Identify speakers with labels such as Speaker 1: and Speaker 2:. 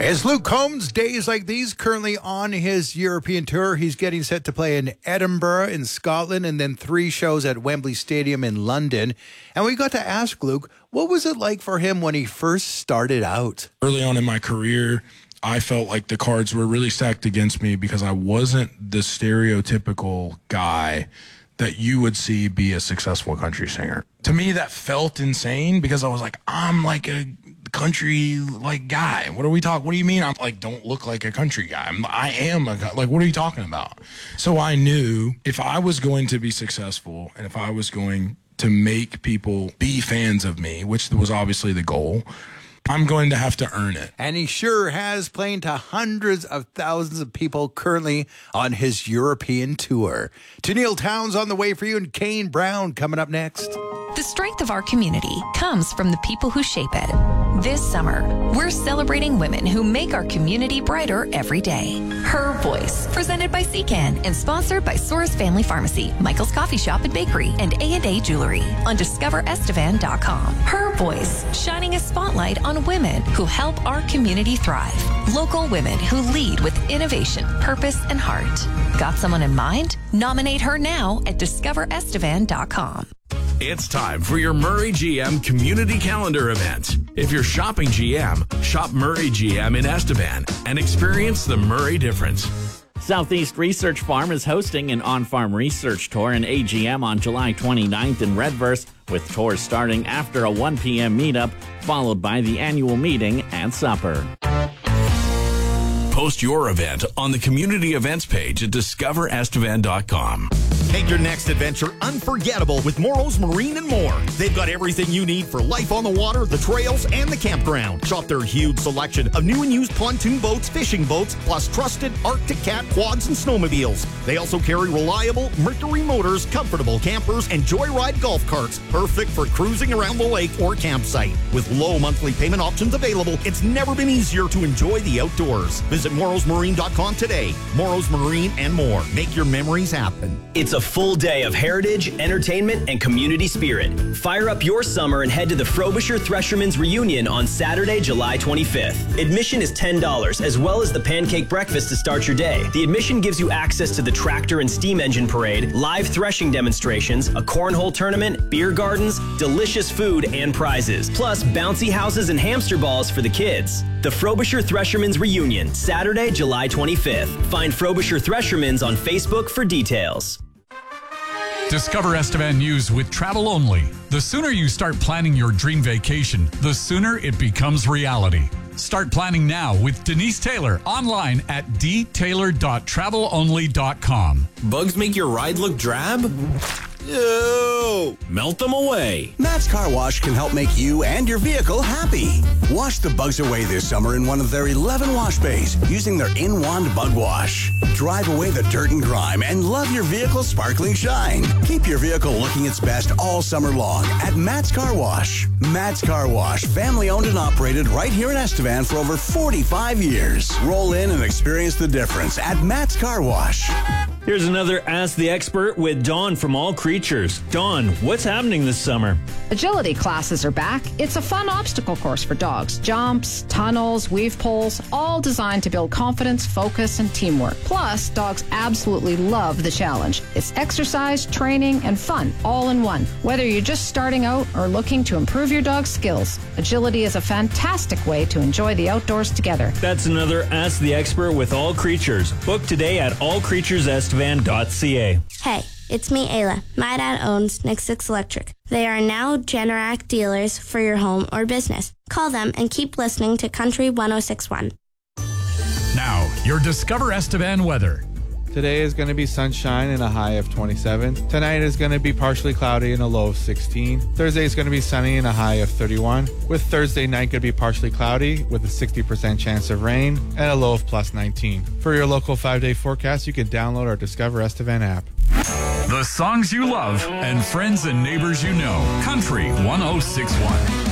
Speaker 1: As Luke Combs, days like these, currently on his European tour. He's getting set to play in Edinburgh in Scotland and then 3 shows at Wembley Stadium in London. And we got to ask Luke, what was it like for him when he first started out?
Speaker 2: Early on in my career, I felt like the cards were really stacked against me because I wasn't the stereotypical guy that you would see be a successful country singer. To me, that felt insane because I was like, I'm like a country like guy. What are we talking? What do you mean? I'm like, don't look like a country guy. I am a guy. Like, what are you talking about? So I knew if I was going to be successful and if I was going to make people be fans of me, which was obviously the goal, I'm going to have to earn it.
Speaker 1: And he sure has, playing to hundreds of thousands of people currently on his European tour. Tennille Towns on the way for you, and Kane Brown coming up next.
Speaker 3: The strength of our community comes from the people who shape it. This summer, we're celebrating women who make our community brighter every day. Her Voice, presented by CCAN and sponsored by Soares Family Pharmacy, Michael's Coffee Shop and Bakery, and A&A Jewelry on DiscoverEstevan.com. Her Voice, shining a spotlight on women who help our community thrive. Local women who lead with innovation, purpose, and heart. Got someone in mind? Nominate her now at DiscoverEstevan.com.
Speaker 4: It's time for your Murray GM Community Calendar event. If you're shopping GM, shop Murray GM in Estevan and experience the Murray difference.
Speaker 5: Southeast Research Farm is hosting an on-farm research tour in AGM on July 29th in Redverse, with tours starting after a 1 p.m. meetup, followed by the annual meeting and supper.
Speaker 4: Post your event on the community events page at discoverestevan.com.
Speaker 6: Make your next adventure unforgettable with Moros Marine and More. They've got everything you need for life on the water, the trails, and the campground. Shop their huge selection of new and used pontoon boats, fishing boats, plus trusted Arctic Cat quads and snowmobiles. They also carry reliable Mercury motors, comfortable campers, and Joyride golf carts, perfect for cruising around the lake or campsite. With low monthly payment options available, it's never been easier to enjoy the outdoors. Visit morosmarine.com today. Moros Marine and More. Make your memories happen.
Speaker 7: It's a full day of heritage, entertainment, and community spirit. Fire up your summer and head to the Frobisher Threshermen's Reunion on Saturday, July 25th. Admission is $10, as well as the pancake breakfast to start your day. The admission gives you access to the tractor and steam engine parade, live threshing demonstrations, a cornhole tournament, beer gardens, delicious food, and prizes, plus bouncy houses and hamster balls for the kids. The Frobisher Threshermen's Reunion, Saturday, July 25th. Find Frobisher Threshermen's on Facebook for details.
Speaker 8: Discover Estevan News with Travel Only. The sooner you start planning your dream vacation, the sooner it becomes reality. Start planning now with Denise Taylor online at dtaylor.travelonly.com.
Speaker 4: Bugs make your ride look drab? Ew! Melt them away.
Speaker 9: Matt's Car Wash can help make you and your vehicle happy. Wash the bugs away this summer in one of their 11 wash bays using their In-Wand Bug Wash. Drive away the dirt and grime and love your vehicle's sparkling shine. Keep your vehicle looking its best all summer long at Matt's Car Wash. Matt's Car Wash, family owned and operated right here in Estevan for over 45 years. Roll in and experience the difference at Matt's Car Wash.
Speaker 10: Here's another Ask the Expert with Dawn from All Creatures. Dawn, what's happening this summer?
Speaker 11: Agility classes are back. It's a fun obstacle course for dogs. Jumps, tunnels, weave poles, all designed to build confidence, focus, and teamwork. Plus, dogs absolutely love the challenge. It's exercise, training, and fun all in one. Whether you're just starting out or looking to improve your dog's skills, Agility is a fantastic way to enjoy the outdoors together.
Speaker 10: That's another Ask the Expert with All Creatures. Book today at allcreaturesestevan.ca.
Speaker 12: Hey, it's me, Ayla. My dad owns Nick 6 Electric. They are now Generac dealers for your home or business. Call them and keep listening to Country 106.1.
Speaker 8: Now, your Discover Estevan weather.
Speaker 13: Today is going to be sunshine and a high of 27. Tonight is going to be partially cloudy and a low of 16. Thursday is going to be sunny and a high of 31. With Thursday night going to be partially cloudy with a 60% chance of rain and a low of plus 19. For your local 5-day forecast, you can download our Discover Estevan app.
Speaker 8: The songs you love and friends and neighbors you know. Country 106.1.